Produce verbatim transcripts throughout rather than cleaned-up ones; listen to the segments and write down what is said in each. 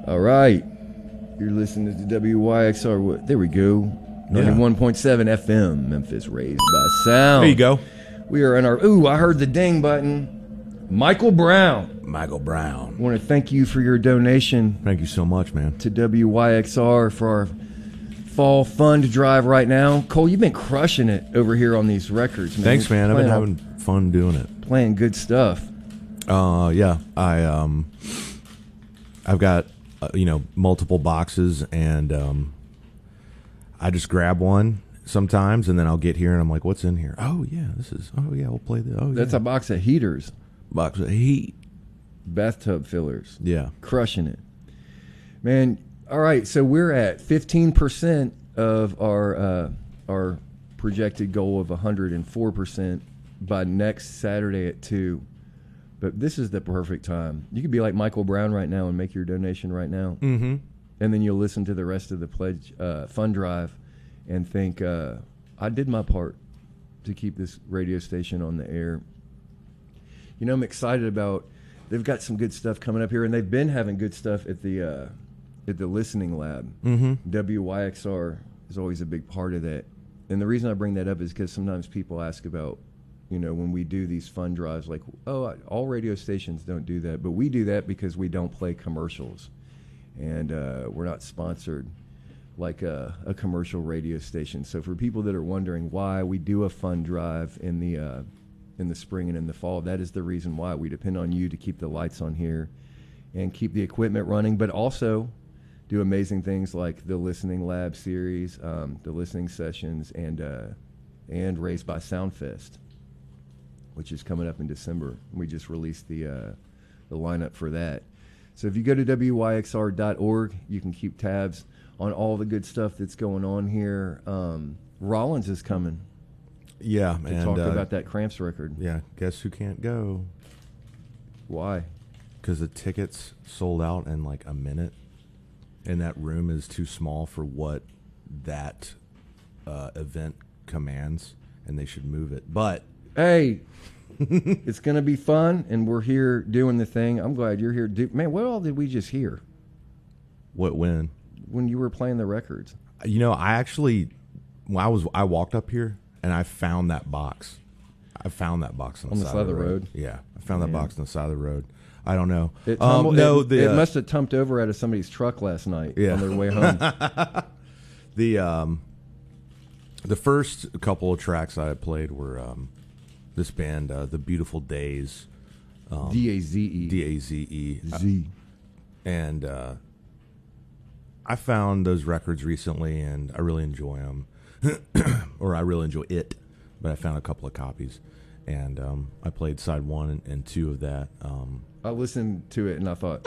All right. You're listening to W Y X R. What? There we go. ninety-one point seven F M, Memphis, raised by sound. There you go. We are in our... Ooh, I heard the ding button. Michael Brown. Michael Brown. I want to thank you for your donation. Thank you so much, man. To W Y X R for our fall fund drive right now. Cole, you've been crushing it over here on these records, man. Thanks, man. I've been Playing having fun doing it. Playing good stuff. Uh, yeah. I, um... I've got, uh, you know, multiple boxes, and um, I just grab one sometimes, and then I'll get here, and I'm like, what's in here? Oh, yeah, this is, oh, yeah, we'll play this. Oh, That's yeah. a box of heaters. Box of heat. Bathtub fillers. Yeah. Crushing it. Man, all right, so we're at fifteen percent of our uh, our projected goal of one hundred four percent by next Saturday at two. But this is the perfect time. You could be like Michael Brown right now and make your donation right now. Mm-hmm. And then you'll listen to the rest of the pledge uh, fund drive and think, uh, I did my part to keep this radio station on the air. You know, I'm excited about, they've got some good stuff coming up here, and they've been having good stuff at the uh, at the listening lab. Mm-hmm. W Y X R is always a big part of that. And the reason I bring that up is because sometimes people ask about, you know, when we do these fund drives, like, oh, all radio stations don't do that. But we do that because we don't play commercials. And uh, we're not sponsored like a, a commercial radio station. So for people that are wondering why we do a fund drive in the uh, in the spring and in the fall, that is the reason why. We depend on you to keep the lights on here and keep the equipment running, but also do amazing things like the Listening Lab series, um, the listening sessions, and uh, and Raised by Soundfest, which is coming up in December. We just released the uh, the lineup for that. So if you go to W Y X R dot org, you can keep tabs on all the good stuff that's going on here. Um, Rollins is coming. Yeah, to and talk uh, about that Cramps record. Yeah, guess who can't go? Why? Because the tickets sold out in like a minute, and that room is too small for what that uh, event commands, and they should move it. But hey, it's going to be fun, and we're here doing the thing. I'm glad you're here. Do, man, what all did we just hear? What when? When you were playing the records. You know, I actually, when I was, I walked up here and I found that box. I found that box on, on the, the side, side of the road. road. Yeah, I found that Yeah. box on the side of the road. I don't know. It, um, tumbled, no, it, the, it uh, must have tumped over out of somebody's truck last night yeah. on their way home. the um, the first couple of tracks I had played were um, this band, uh, The Beautiful Days. Um, D A Z E. D A Z E. Z. And uh, I found those records recently, and I really enjoy them. Or I really enjoy it, but I found a couple of copies. And um, I played side one and, and two of that. Um, I listened to it, and I thought...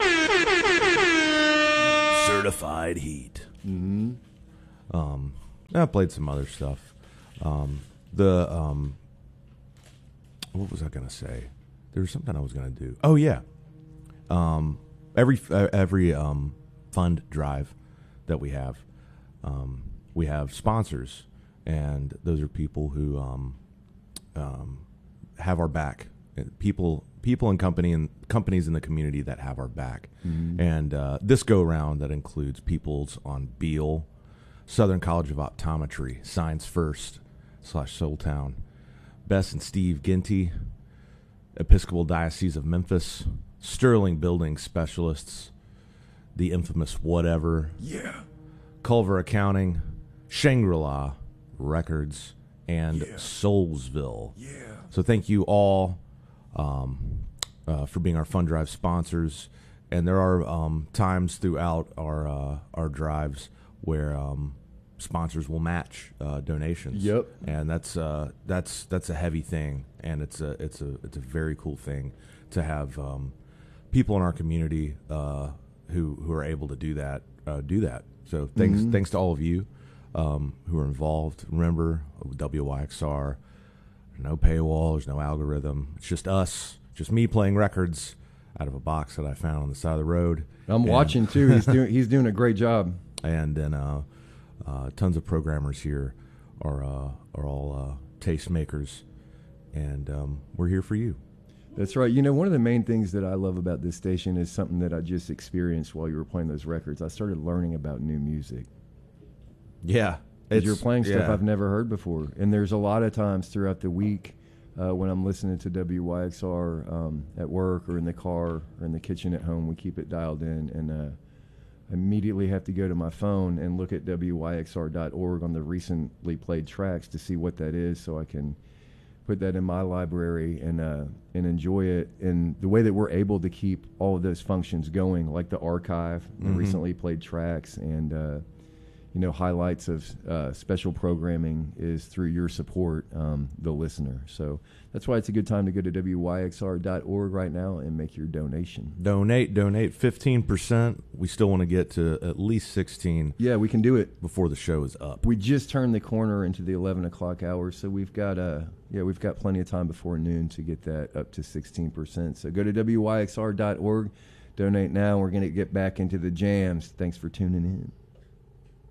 Certified Heat. Mm-hmm. Um, I played some other stuff. Um, the... Um, what was I going to say? There was something I was going to do. Oh, yeah. Um, every uh, every um, fund drive that we have, um, we have sponsors, and those are people who um, um, have our back. People, people, and company and companies in the community that have our back. Mm-hmm. And uh, this go around that includes Peoples on Beale, Southern College of Optometry, Science First slash Soultown, Bess and Steve Ginty, Episcopal Diocese of Memphis, Sterling Building Specialists, the infamous Whatever, yeah, Culver Accounting, Shangri-La Records, and yeah. Soulsville. Yeah. So thank you all um, uh, for being our fund drive sponsors. And there are um, times throughout our uh, our drives where um, sponsors will match uh, donations. Yep. And that's uh, that's that's a heavy thing, and it's a it's a it's a very cool thing to have um, people in our community uh, who who are able to do that uh, do that. So thanks Mm-hmm. thanks to all of you um, who are involved. Remember, W Y X R. There's no paywall. There's no algorithm. It's just us, just me playing records out of a box that I found on the side of the road. I'm and, watching too. He's doing he's doing a great job. And then uh, uh, tons of programmers here are uh, are all uh, tastemakers, and um, we're here for you. That's right. You know, one of the main things that I love about this station is something that I just experienced while you were playing those records. I started learning about new music. Yeah. 'Cause you're playing stuff yeah. I've never heard before. And there's a lot of times throughout the week uh, when I'm listening to W Y X R um, at work or in the car or in the kitchen at home, we keep it dialed in. And uh, I immediately have to go to my phone and look at W Y X R dot org on the recently played tracks to see what that is so I can put that in my library and uh, and enjoy it. And the way that we're able to keep all of those functions going, like the archive, the Mhm. recently played tracks, and uh, you know, highlights of uh, special programming is through your support, um, the listener. So that's why it's a good time to go to W Y X R dot org right now and make your donation. Donate, donate fifteen percent. We still want to get to at least sixteen Yeah, we can do it. before the show is up. We just turned the corner into the eleven o'clock hour, so we've got uh, yeah, we've got plenty of time before noon to get that up to sixteen percent. So go to W Y X R dot org, donate now. We're going to get back into the jams. Thanks for tuning in.